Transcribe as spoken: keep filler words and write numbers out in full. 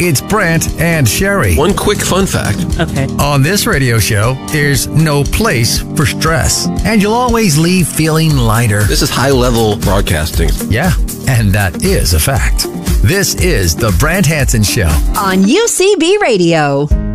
It's Brant and Sherry. One quick fun fact. Okay. On this radio show, there's no place for stress. And you'll always leave feeling lighter. This is high-level broadcasting. Yeah, and that is a fact. This is The Brant Hanson Show on U C B Radio.